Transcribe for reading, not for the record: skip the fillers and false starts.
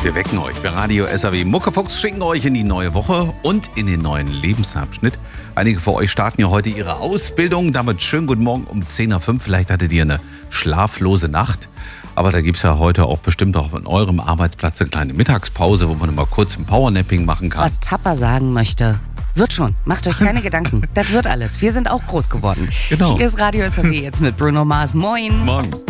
Wir wecken euch. Wir Radio SAW Muckefuchs schicken euch in die neue Woche und in den neuen Lebensabschnitt. Einige von euch starten ja heute ihre Ausbildung. Damit schönen guten Morgen um 10:05 Uhr. Vielleicht hattet ihr eine schlaflose Nacht. Aber da gibt es ja heute auch bestimmt auch an eurem Arbeitsplatz eine kleine Mittagspause, wo man mal kurz ein Powernapping machen kann. Was Tapper sagen möchte, wird schon. Macht euch keine Gedanken. Das wird alles. Wir sind auch groß geworden. Genau. Hier ist Radio SAW jetzt mit Bruno Mars. Moin. Morgen.